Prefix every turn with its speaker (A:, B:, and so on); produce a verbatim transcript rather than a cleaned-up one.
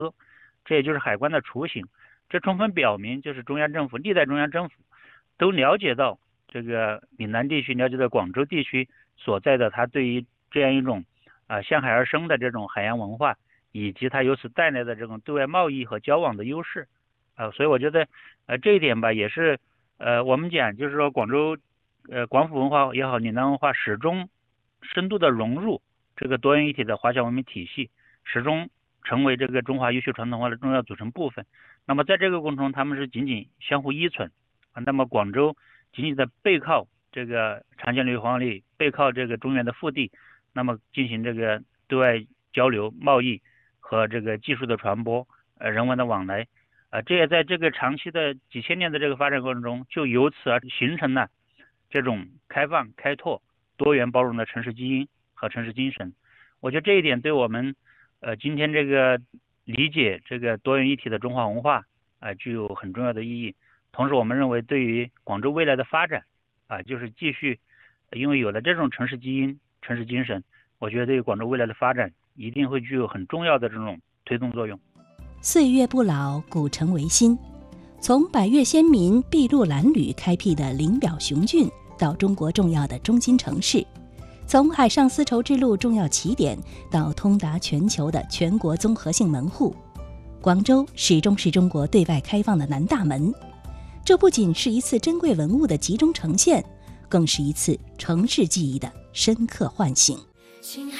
A: 这也就是海关的雏形。这充分表明，就是中央政府历代中央政府都了解到这个闽南地区，了解到广州地区所在的它对于这样一种啊、呃、向海而生的这种海洋文化，以及它由此带来的这种对外贸易和交往的优势啊、呃，所以我觉得呃这一点吧，也是呃我们讲就是说广州呃广府文化也好，闽南文化始终深度的融入这个多元一体的华侨文明体系，始终成为这个中华优秀传统文化的重要组成部分。那么在这个过程中，他们是紧紧相互依存啊。那么广州紧紧的背靠这个长江流域、黄河流域，背靠这个中原的腹地，那么进行这个对外交流、贸易和这个技术的传播、呃人文的往来，呃，这也在这个长期的几千年的这个发展过程中，就由此而形成了这种开放、开拓、多元包容的城市基因和城市精神。我觉得这一点对我们呃今天这个理解这个多元一体的中华文化啊、呃，具有很重要的意义。同时，我们认为对于广州未来的发展啊、呃，就是继续，因为有了这种城市基因、城市精神，我觉得对于广州未来的发展一定会具有很重要的这种推动作用。
B: 岁月不老，古城维新。从百越先民筚路蓝缕开辟的灵表雄峻，到中国重要的中心城市，从海上丝绸之路重要起点到通达全球的全国综合性门户，广州始终是中国对外开放的南大门。这不仅是一次珍贵文物的集中呈现，更是一次城市记忆的深刻唤醒。